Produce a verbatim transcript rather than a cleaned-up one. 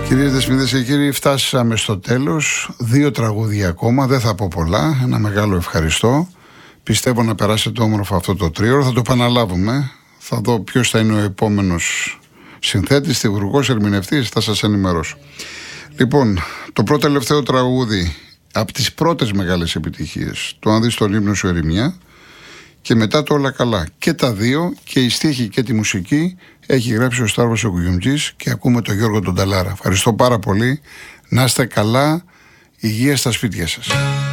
Κυρίες δεσποινίδες και κύριοι, φτάσαμε στο τέλος. Δύο τραγούδια ακόμα, δεν θα πω πολλά. Ένα μεγάλο ευχαριστώ. Πιστεύω να περάσετε όμορφα αυτό το τρίωρο. Θα το επαναλάβουμε. Θα δω ποιος θα είναι ο επόμενος συνθέτης, θηβουργός, ερμηνευτής. Θα σας ενημερώσω. Λοιπόν, το πρώτο τελευταίο τραγούδι από τις πρώτες μεγάλες επιτυχίες, το «Αν δεις τον ύμνο σου ερημιά», και μετά το «Όλα καλά». Και τα δύο, και η στίχη και τη μουσική, έχει γράψει ο Σταύρος ο Κουγιουμτζής, και ακούμε τον Γιώργο τον Ταλάρα. Ευχαριστώ πάρα πολύ. Να είστε καλά, υγεία στα σπίτια σας.